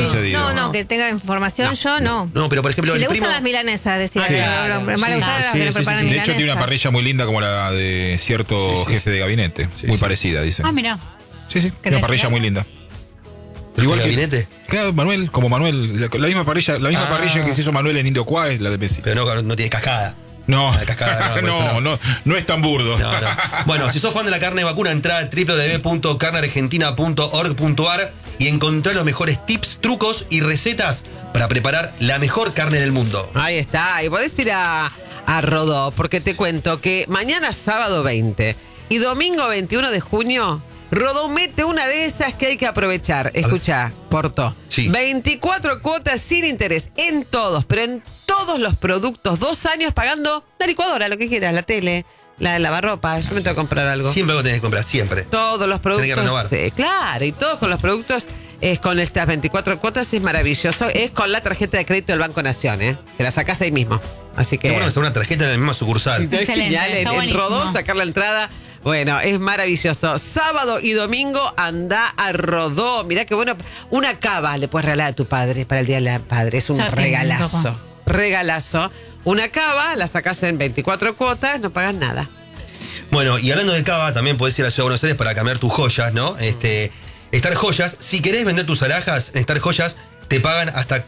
sucedido. No, que tenga información, yo no. No, pero por ejemplo, Si el le primo... gustan las milanesas, decía. Sí. Claro, que preparan De hecho, tiene una parrilla muy linda como la de cierto jefe de gabinete. Muy parecida, dicen. Ah, mira. Sí, una parrilla muy linda. Igual gabinete. Claro, Manuel, como Manuel. La misma parrilla que se hizo Manuel en Indio Cuá es la de Messi. Pero no tiene cascada. No, La cascada, no es tan burdo. No. Bueno, si sos fan de la carne vacuna, entrá a www.carneargentina.org.ar y encontrá los mejores tips, trucos y recetas para preparar la mejor carne del mundo. Ahí está. Y podés ir a Rodó, porque te cuento que mañana sábado 20 y domingo 21 de junio... Rodó mete una de esas que hay que aprovechar. Escuchá, Porto. Sí. 24 cuotas sin interés en todos, pero en todos los productos. 2 años pagando la licuadora, lo que quieras, la tele, la lavarropa. Yo me tengo que comprar algo. Siempre lo tenés que comprar, siempre. Todos los productos. Tenés que renovar. Claro, y todos con los productos. Es con estas 24 cuotas, es maravilloso. Es con la tarjeta de crédito del Banco Nación, que la sacás ahí mismo. Así que. Es bueno hacer una tarjeta en la misma sucursal. Es genial, está en Rodó, buenísimo. sacar la entrada. Bueno, es maravilloso. Sábado y domingo anda a Rodó. Mirá qué bueno. Una cava le puedes regalar a tu padre para el Día del Padre. Es un Ya regalazo. tengo. Regalazo. Una cava, la sacás en 24 cuotas, no pagas nada. Bueno, y hablando de cava, también podés ir a Ciudad de Buenos Aires para cambiar tus joyas, ¿no? Star Joyas, si querés vender tus alhajas, en Star Joyas te pagan hasta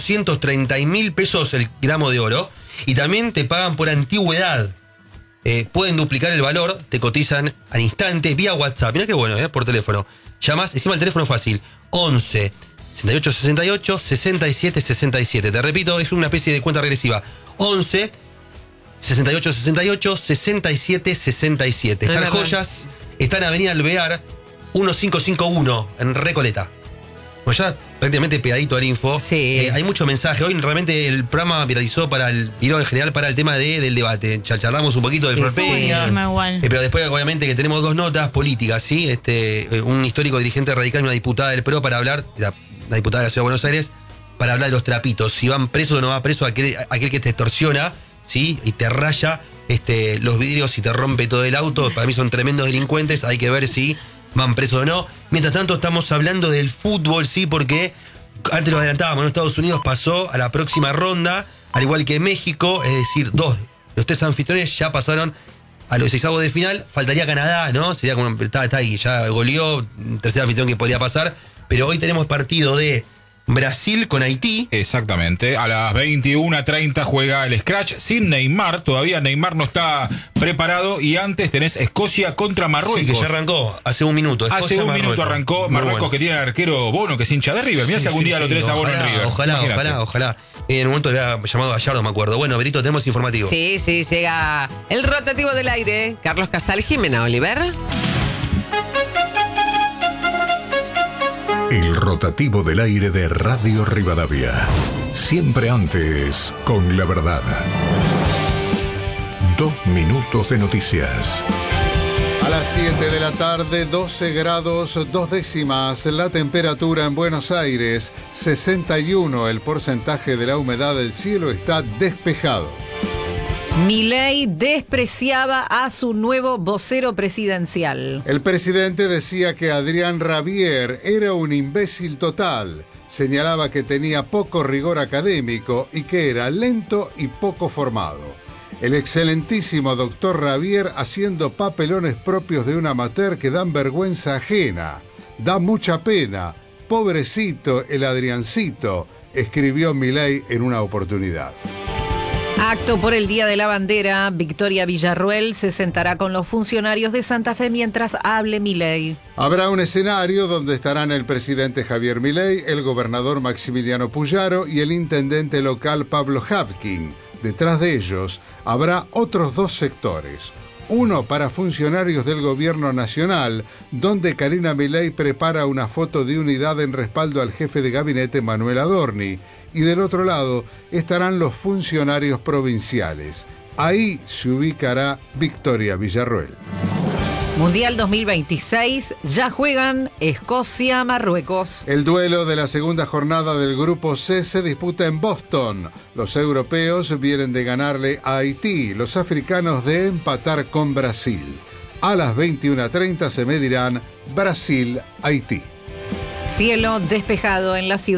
430.000 pesos el gramo de oro. Y también te pagan por antigüedad. Pueden duplicar el valor, te cotizan al instante vía WhatsApp. Mirá qué bueno, por teléfono. Llamás, encima el teléfono fácil, 11 68 68 67 67. Te repito, es una especie de cuenta regresiva. 11 68 68 67 67. Star Joyas está en Avenida Alvear 1551 en Recoleta. Pues ya prácticamente pegadito al info. Sí. Hay mucho mensaje. Hoy realmente el programa viralizó viró en general para el tema del debate. Charlamos un poquito del Flor Peña. Buenísimo, igual. Pero después, obviamente, que tenemos 2 notas políticas, ¿sí? Un histórico dirigente radical y una diputada del PRO para hablar, la diputada de la Ciudad de Buenos Aires, para hablar de los trapitos. Si van presos o no va preso aquel que te extorsiona, ¿sí? Y te raya los vidrios y te rompe todo el auto. Para mí son tremendos delincuentes. Hay que ver si van presos o no. Mientras tanto, estamos hablando del fútbol, ¿sí? Porque antes lo adelantábamos, ¿no? Estados Unidos pasó a la próxima ronda, al igual que México, es decir, 2 de los 3 anfitriones ya pasaron a los 16avos de final. Faltaría Canadá, ¿no? Sería como, está ahí, ya goleó, tercer anfitrión que podría pasar. Pero hoy tenemos partido de Brasil con Haití. Exactamente. A las 21:30 juega el Scratch sin Neymar. Todavía Neymar no está preparado. Y antes tenés Escocia contra Marruecos. Sí, que ya arrancó hace un minuto. Hace un minuto arrancó Marruecos, bueno. Que tiene al arquero Bono, que es hincha de River. Mirá si algún día lo tenés a Bono en River. Ojalá. En un momento le había llamado a Gallardo, me acuerdo. Bueno, Berito, tenemos informativo. Sí, llega el rotativo del aire. Carlos Casal, Jimena Oliver. El rotativo del aire de Radio Rivadavia. Siempre antes con la verdad. 2 minutos de noticias. A las 7 de la tarde, 12 grados 2 décimas. La temperatura en Buenos Aires, 61. El porcentaje de la humedad del cielo está despejado. Milei despreciaba a su nuevo vocero presidencial. El presidente decía que Adrián Rabier era un imbécil total. Señalaba que tenía poco rigor académico y que era lento y poco formado. El excelentísimo doctor Rabier haciendo papelones propios de un amateur que dan vergüenza ajena. Da mucha pena. Pobrecito el Adriancito, escribió Milei en una oportunidad. Acto por el Día de la Bandera. Victoria Villarruel se sentará con los funcionarios de Santa Fe mientras hable Milei. Habrá un escenario donde estarán el presidente Javier Milei, el gobernador Maximiliano Puyaro y el intendente local Pablo Havkin. Detrás de ellos habrá otros 2 sectores. Uno para funcionarios del gobierno nacional, donde Karina Milei prepara una foto de unidad en respaldo al jefe de gabinete Manuel Adorni. Y del otro lado estarán los funcionarios provinciales. Ahí se ubicará Victoria Villarruel. Mundial 2026, ya juegan Escocia-Marruecos. El duelo de la segunda jornada del Grupo C se disputa en Boston. Los europeos vienen de ganarle a Haití, los africanos de empatar con Brasil. A las 21:30 se medirán Brasil-Haití. Cielo despejado en la ciudad.